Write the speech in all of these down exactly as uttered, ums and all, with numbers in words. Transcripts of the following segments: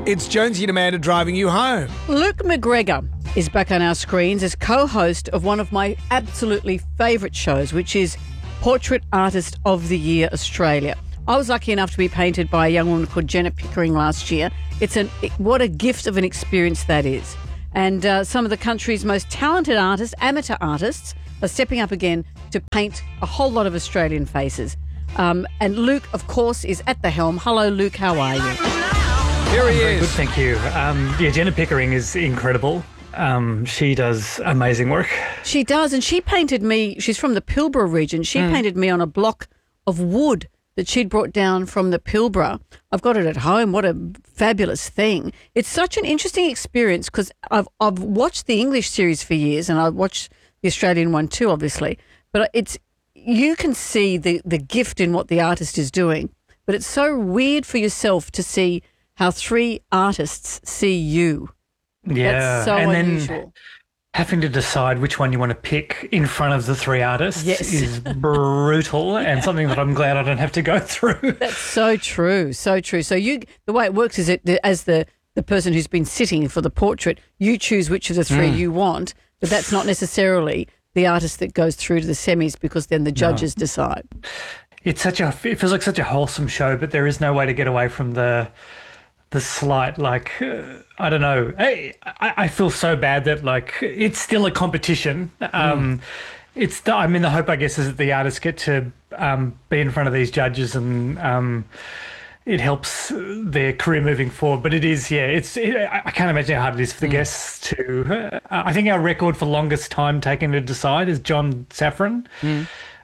It's Jonesy and Amanda driving you home. Luke McGregor is back on our screens as co-host of one of my absolutely favourite shows, which is Portrait Artist of the Year Australia. I was lucky enough to be painted by a young woman called Jenna Pickering last year. It's an what a gift of an experience that is. And uh, some of the country's most talented artists, amateur artists, are stepping up again to paint a whole lot of Australian faces. Um, and Luke, of course, is at the helm. Hello, Luke. How are you? Here he Very is. good, thank you. Um, yeah, Jenna Pickering is incredible. Um, she does amazing work. She does, and she painted me. She's from the Pilbara region. She mm. painted me on a block of wood that she'd brought down from the Pilbara. I've got it at home. What a fabulous thing. It's such an interesting experience because I've, I've watched the English series for years and I've watched the Australian one too, obviously. But it's you can see the, the gift in what the artist is doing, but it's so weird for yourself to see how three artists see you. Yeah. That's so and unusual. Then having to decide which one you want to pick in front of the three artists yes. is brutal and something that I'm glad I don't have to go through. That's so true, so true. So you, the way it works is that as the, the person who's been sitting for the portrait, you choose which of the three mm. you want, but that's not necessarily the artist that goes through to the semis because then the judges no. decide. It's such a, it feels like such a wholesome show, but there is no way to get away from the the slight, like, uh, I don't know. I, I I feel so bad that, like, it's still a competition. Um, mm. It's, the, I mean, the hope, I guess, is that the artists get to um, be in front of these judges and um, it helps their career moving forward. But it is, yeah, it's. It, I can't imagine how hard it is for the mm. guests to. Uh, I think our record for longest time taken to decide is John Safran. Mm.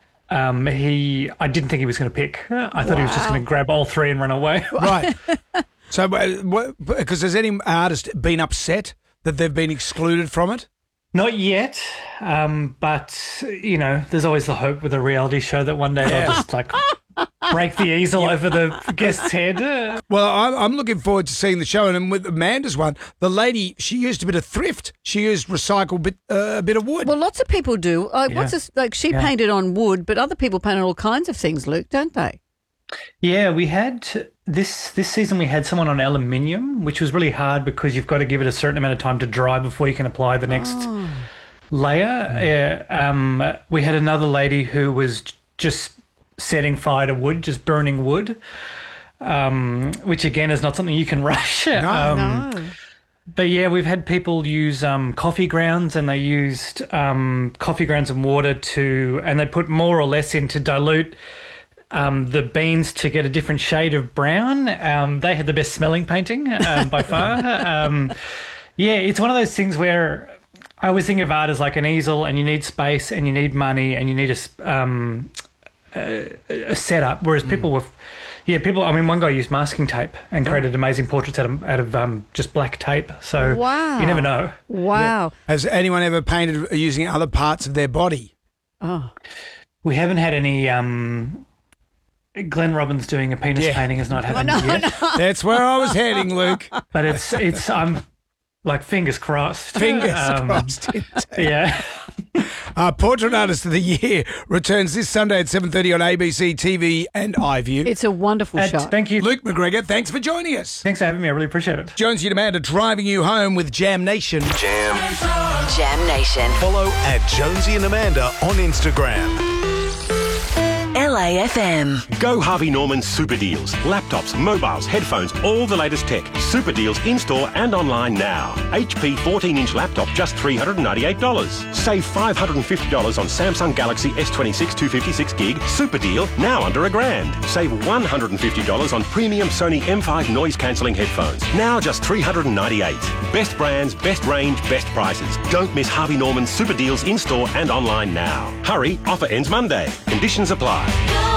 Um, he, I didn't think he was going to pick. I thought wow. he was just going to grab all three and run away. Right. So, because has any artist been upset that they've been excluded from it? Not yet, um, but, you know, there's always the hope with a reality show that one day yeah. they'll just, like, break the easel over the guest's head. Well, I'm, I'm looking forward to seeing the show. And with Amanda's one, the lady, she used a bit of thrift. She used recycled bit, uh, a bit of wood. Well, lots of people do. Like, yeah. what's this, like she yeah. painted on wood, but other people paint on all kinds of things, Luke, don't they? Yeah, we had this this season we had someone on aluminium, which was really hard because you've got to give it a certain amount of time to dry before you can apply the next oh. layer. Uh, um, we had another lady who was just setting fire to wood, just burning wood, um, which again is not something you can rush. No, um, no. But yeah, we've had people use um, coffee grounds, and they used um, coffee grounds and water to, and they put more or less in to dilute Um, the beans to get a different shade of brown. Um, they had the best smelling painting um, by far. Um, yeah, it's one of those things where I always think of art as like an easel, and you need space and you need money and you need a, um, a, a setup. Whereas mm. people were, yeah, people, I mean, one guy used masking tape and created amazing portraits out of, out of um, just black tape. So wow. you never know. Wow. Yeah. Has anyone ever painted using other parts of their body? Oh. We haven't had any... Um, Glenn Robbins doing a penis yeah. painting has not happened oh, no, yet. No. That's where I was heading, Luke. But it's, it's I'm like, fingers crossed. Fingers um, crossed. Yeah. uh, Portrait Artist of the Year returns this Sunday at seven thirty on A B C T V and iView. It's a wonderful uh, show. Thank you. Luke McGregor, thanks for joining us. Thanks for having me. I really appreciate it. Jonesy and Amanda driving you home with Jam Nation. Jam. Jam Nation. Follow at Jonesy and Amanda on Instagram. L A F M. Go Harvey Norman Super Deals. Laptops, mobiles, headphones, all the latest tech. Super Deals in-store and online now. H P fourteen inch laptop just three hundred ninety-eight dollars. Save five hundred fifty dollars on Samsung Galaxy S twenty-six two fifty-six gig. Super deal, now under a grand. Save one hundred fifty dollars on premium Sony M five noise cancelling headphones. Now just three hundred ninety-eight dollars. Best brands, best range, best prices. Don't miss Harvey Norman Super Deals in-store and online now. Hurry, offer ends Monday. Conditions apply.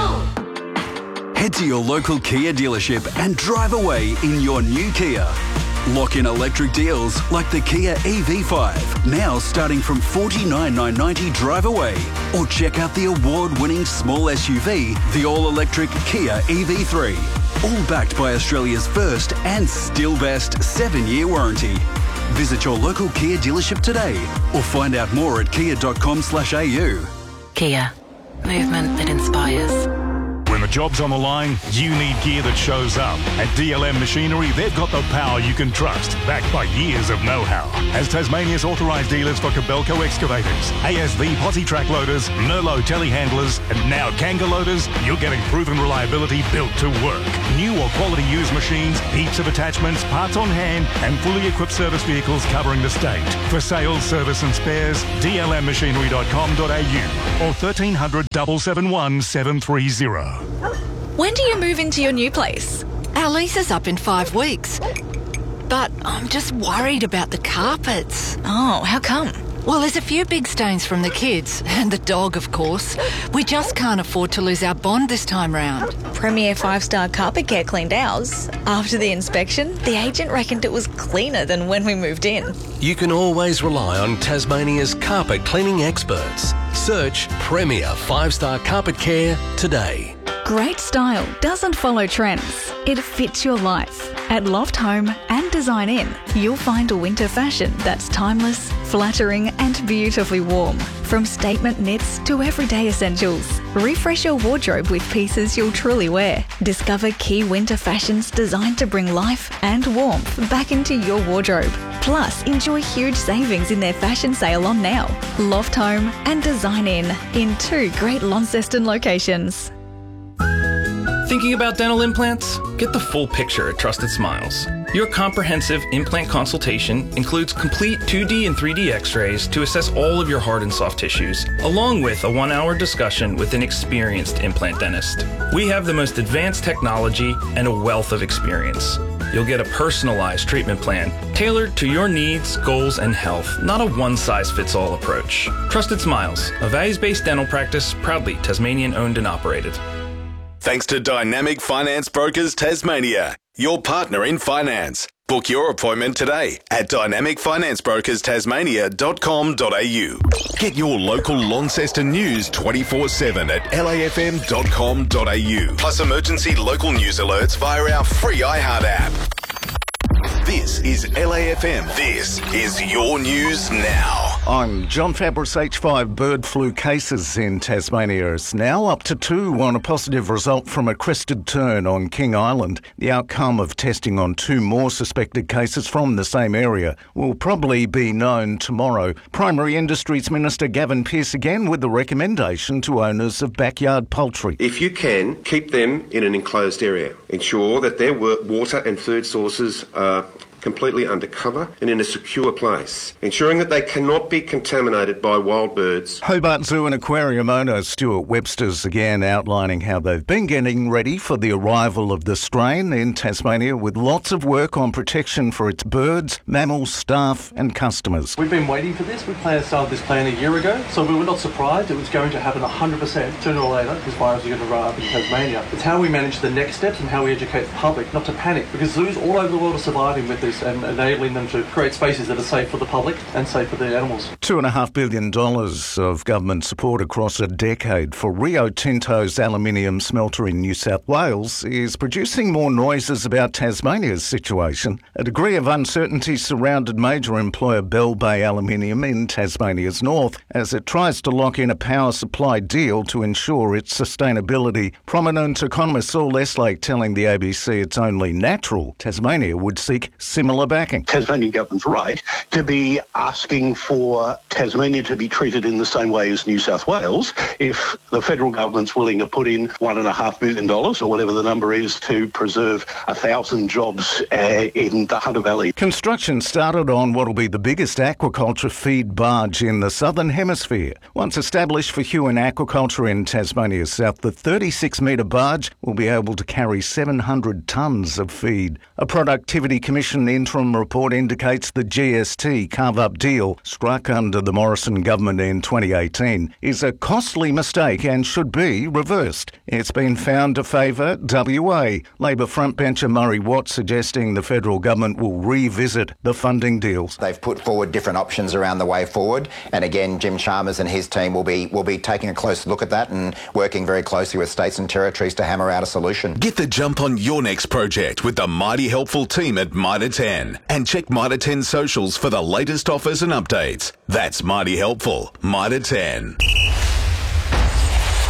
Head to your local Kia dealership and drive away in your new Kia. Lock in electric deals like the Kia E V five, now starting from forty-nine thousand nine hundred ninety dollars drive away. Or check out the award-winning small S U V, the all-electric Kia E V three. All backed by Australia's first and still best seven-year warranty. Visit your local Kia dealership today or find out more at kia dot com slash a u. Kia. Movement that inspires. When the job's on the line, you need gear that shows up. At D L M Machinery, they've got the power you can trust, backed by years of know-how. As Tasmania's authorised dealers for Kobelco excavators, A S V posi track loaders, Merlot telehandlers, and now Kanga loaders, you're getting proven reliability built to work. New or quality used machines, heaps of attachments, parts on hand, and fully equipped service vehicles covering the state. For sales, service and spares, d l m machinery dot com dot a u or thirteen hundred, seven seven one, seven three zero. When do you move into your new place? Our lease is up in five weeks. But I'm just worried about the carpets. Oh, how come? Well, there's a few big stains from the kids, and the dog, of course. We just can't afford to lose our bond this time round. Premier five-star Carpet Care cleaned ours. After the inspection, the agent reckoned it was cleaner than when we moved in. You can always rely on Tasmania's carpet cleaning experts. Search Premier five-star Carpet Care today. Great style doesn't follow trends. It fits your life. At Loft Home and Design In, you'll find a winter fashion that's timeless, flattering and beautifully warm. From statement knits to everyday essentials. Refresh your wardrobe with pieces you'll truly wear. Discover key winter fashions designed to bring life and warmth back into your wardrobe. Plus, enjoy huge savings in their fashion sale on now. Loft Home and Design In, in two great Launceston locations. Thinking about dental implants? Get the full picture at Trusted Smiles. Your comprehensive implant consultation includes complete two D and three D x-rays to assess all of your hard and soft tissues, along with a one-hour discussion with an experienced implant dentist. We have the most advanced technology and a wealth of experience. You'll get a personalized treatment plan tailored to your needs, goals, and health, not a one-size-fits-all approach. Trusted Smiles, a values-based dental practice, proudly Tasmanian-owned and operated. Thanks to Dynamic Finance Brokers Tasmania, your partner in finance. Book your appointment today at dynamic finance brokers tasmania dot com dot a u. Get your local Launceston news twenty-four seven at l a f m dot com dot a u. Plus emergency local news alerts via our free iHeart app. This is L A F M. This is your news now. I'm John Fabris. H five bird flu cases in Tasmania is now up to two on a positive result from a crested tern on King Island. The outcome of testing on two more suspected cases from the same area will probably be known tomorrow. Primary Industries Minister Gavin Pearce again with the recommendation to owners of backyard poultry. If you can, keep them in an enclosed area. Ensure that their water and food sources are completely under cover and in a secure place, ensuring that they cannot be contaminated by wild birds. Hobart Zoo and Aquarium owner Stuart Webster's again outlining how they've been getting ready for the arrival of the strain in Tasmania with lots of work on protection for its birds, mammals, staff and customers. We've been waiting for this. We planned to start this plan a year ago, so we were not surprised it was going to happen one hundred percent sooner or later. This virus is going to run up in Tasmania. It's how we manage the next steps and how we educate the public not to panic, because zoos all over the world are surviving with this and enabling them to create spaces that are safe for the public and safe for the animals. Two and a half billion dollars of government support across a decade for Rio Tinto's aluminium smelter in New South Wales is producing more noises about Tasmania's situation. A degree of uncertainty surrounded major employer Bell Bay Aluminium in Tasmania's north as it tries to lock in a power supply deal to ensure its sustainability. Prominent economist Saul Eslake telling the A B C it's only natural Tasmania would seek similar backing. Tasmanian government's right to be asking for Tasmania to be treated in the same way as New South Wales if the federal government's willing to put in one and a half billion dollars or whatever the number is to preserve a thousand jobs uh, in the Hunter Valley. Construction started on what will be the biggest aquaculture feed barge in the southern hemisphere. Once established for Huon Aquaculture in Tasmania's south, the thirty-six metre barge will be able to carry seven hundred tonnes of feed. A Productivity Commission interim report indicates the G S T carve-up deal struck under the Morrison government in twenty eighteen is a costly mistake and should be reversed. It's been found to favour W A. Labor frontbencher Murray Watt suggesting the federal government will revisit the funding deals. They've put forward different options around the way forward, and again Jim Chalmers and his team will be will be taking a close look at that and working very closely with states and territories to hammer out a solution. Get the jump on your next project with the mighty helpful team at Mitre ten. And check Mitre ten socials for the latest offers and updates. That's mighty helpful. Mitre ten.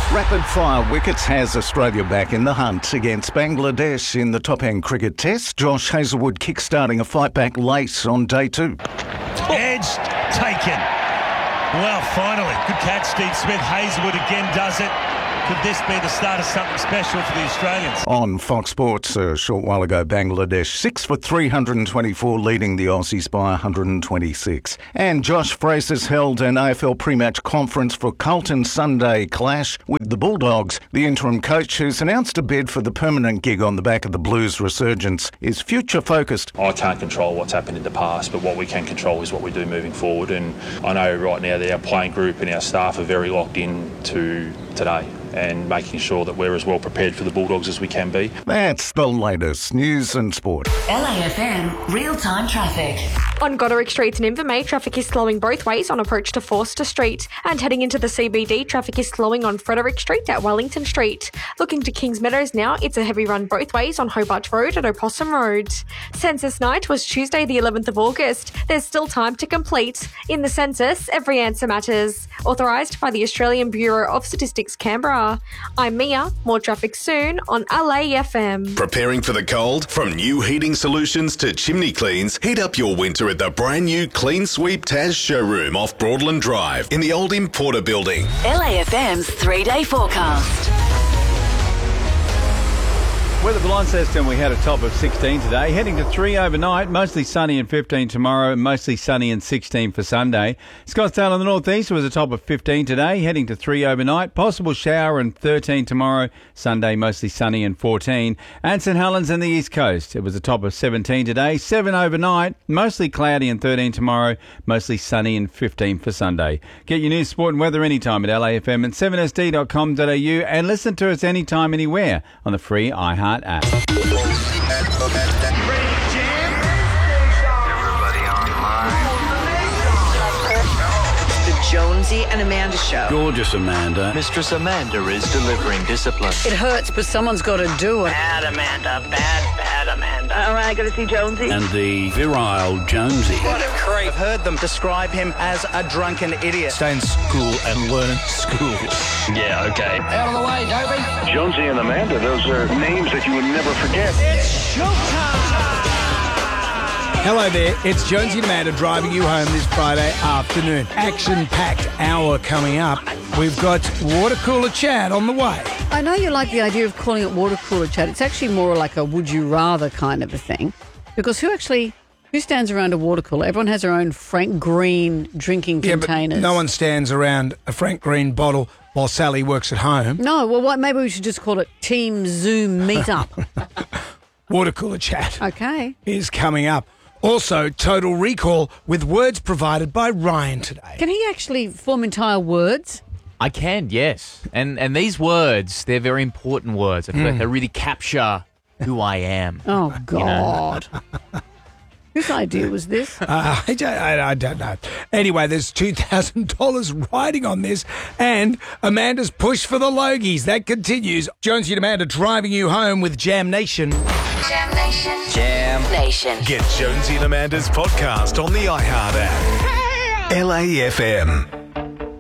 Rapid fire wickets has Australia back in the hunt against Bangladesh in the top-end cricket test. Josh Hazlewood kick-starting a fight back late on day two. Edge taken. Well, finally. Good catch, Steve Smith. Hazlewood again does it. Could this be the start of something special for the Australians? On Fox Sports a short while ago, Bangladesh six for three hundred twenty-four, leading the Aussies by one hundred twenty-six. And Josh Fraser's held an A F L pre-match conference for Carlton's Sunday clash with the Bulldogs. The interim coach, who's announced a bid for the permanent gig on the back of the Blues' resurgence, is future-focused. I can't control what's happened in the past, but what we can control is what we do moving forward. And I know right now that our playing group and our staff are very locked in to today and making sure that we're as well prepared for the Bulldogs as we can be. That's the latest news and sport. L A F M real-time traffic. On Goderic Street in Invermay, traffic is slowing both ways on approach to Forster Street. And heading into the C B D, traffic is slowing on Frederick Street at Wellington Street. Looking to Kings Meadows now, it's a heavy run both ways on Hobart Road at Opossum Road. Census night was Tuesday the eleventh of August. There's still time to complete. In the census, every answer matters. Authorised by the Australian Bureau of Statistics, Canberra. I'm Mia. More traffic soon on L A F M. Preparing for the cold? From new heating solutions to chimney cleans, heat up your winter at the brand new Clean Sweep Taz showroom off Broadland Drive in the old Importer building. L A F M's three-day forecast. Weather Blind system, we had a top of sixteen today, heading to three overnight, mostly sunny and fifteen tomorrow, mostly sunny and sixteen for Sunday. Scottsdale in the northeast was a top of fifteen today, heading to three overnight, possible shower and thirteen tomorrow, Sunday mostly sunny and fourteen. And St Helens in the east coast, it was a top of seventeen today, seven overnight, mostly cloudy and thirteen tomorrow, mostly sunny and fifteen for Sunday. Get your news, sport and weather anytime at L A F M and seven S D dot com dot A U and listen to us anytime, anywhere on the free iHeart app. The Jonesy and Amanda Show. Gorgeous Amanda. Mistress Amanda is delivering discipline. It hurts, but someone's got to do it. Bad Amanda, bad, bad Amanda. All right, got to see Jonesy. And the virile Jonesy. What a creep. I've heard them describe him as a drunken idiot. Stay in school and learn school. Yeah, okay. Out of the way, Toby. Jonesy and Amanda, those are names that you would never forget. It's showtime. Hello there, it's Jonesy and Amanda driving you home this Friday afternoon. Action-packed hour coming up. We've got water cooler chat on the way. I know you like the idea of calling it water cooler chat. It's actually more like a would you rather kind of a thing. Because who actually, who stands around a water cooler? Everyone has their own Frank Green drinking Yeah, containers. but no one stands around a Frank Green bottle while Sally works at home. No, well, what, maybe we should just call it Team Zoom Meetup. Water cooler chat Okay. is coming up. Also, Total Recall with words provided by Ryan today. Can he actually form entire words? I can, yes. And and these words, they're very important words. I feel like Mm. they really capture who I am. Oh, You know? God. Whose idea was this? Uh, I, don't, I, I don't know. Anyway, there's two thousand dollars riding on this, and Amanda's push for the Logies. That continues. Jonesy and Amanda driving you home with Jam Nation. Jam Nation. Jam Nation. Get Jonesy and Amanda's podcast on the iHeart app. L A F M.